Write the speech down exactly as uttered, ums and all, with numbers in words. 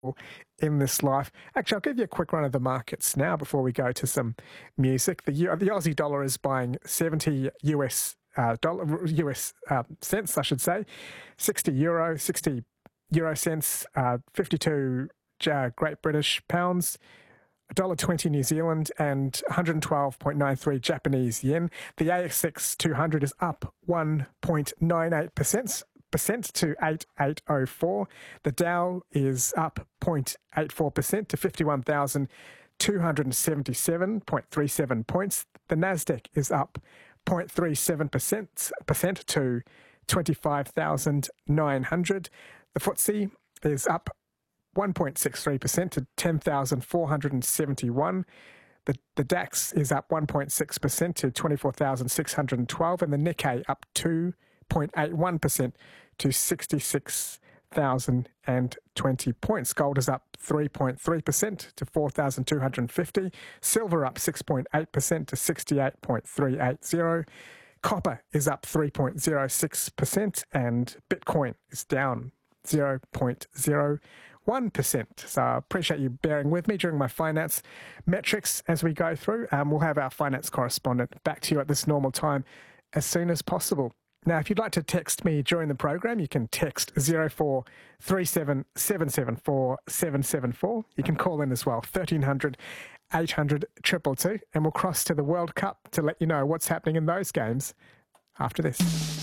in this life. Actually, I'll give you a quick run of the markets now before we go to some music. The the Aussie dollar is buying seventy U S uh, dollar U S uh, cents, I should say, sixty euro, sixty euro cents, uh, fifty-two uh, Great British pounds, one dollar twenty New Zealand, and one hundred twelve point nine three Japanese yen. The A S X two hundred is up one point nine eight percent. Percent to eight thousand eight hundred four. The Dow is up zero point eight four percent to fifty-one thousand two hundred seventy-seven point three seven points. The Nasdaq is up zero point three seven percent percent to twenty-five thousand nine hundred. The F T S E is up one point six three percent to ten thousand four hundred seventy-one. The, the DAX is up one point six percent to twenty-four thousand six hundred twelve, and the Nikkei up two point eight one percent to sixty-six thousand twenty points. Gold is up three point three percent to four thousand two hundred fifty. Silver up six point eight percent to sixty-eight point three eight zero. Copper is up three point zero six percent, and Bitcoin is down zero point zero one percent. So I appreciate you bearing with me during my finance metrics as we go through. Um, we'll have our finance correspondent back to you at this normal time as soon as possible. Now, if you'd like to text me during the program, you can text zero four three seven seven seven four seven seven four. You can call in as well, thirteen hundred eight hundred two two two, and we'll cross to the World Cup to let you know what's happening in those games after this.